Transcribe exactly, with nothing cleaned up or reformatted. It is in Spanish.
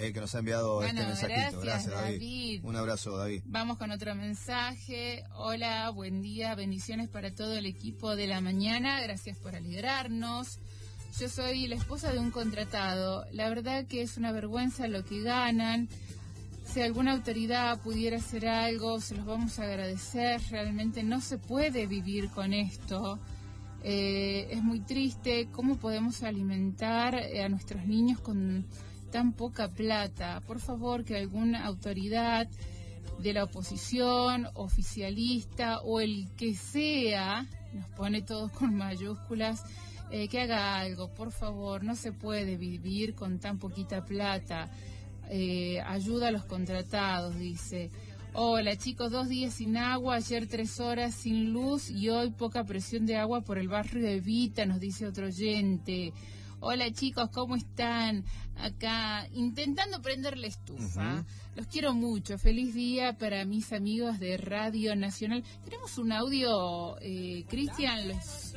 eh, que nos ha enviado bueno, este mensajito. Gracias, Gracias, David. David. Un abrazo, David. Vamos con otro mensaje. Hola, buen día, bendiciones para todo el equipo de la mañana. Gracias por alegrarnos. Yo soy la esposa de un contratado. La verdad que es una vergüenza lo que ganan. Si alguna autoridad pudiera hacer algo, se los vamos a agradecer. Realmente no se puede vivir con esto. Eh, es muy triste. ¿Cómo podemos alimentar a nuestros niños con tan poca plata? Por favor, que alguna autoridad de la oposición, oficialista o el que sea, nos pone todos con mayúsculas, eh, que haga algo. Por favor, no se puede vivir con tan poquita plata. Eh, ayuda a los contratados, dice. Hola chicos, dos días sin agua, ayer tres horas sin luz y hoy poca presión de agua por el barrio Evita, nos dice otro oyente. Hola chicos, ¿cómo están? Acá intentando prender la estufa. Uh-huh. Los quiero mucho. Feliz día para mis amigos de Radio Nacional. Tenemos un audio, eh, Cristian, les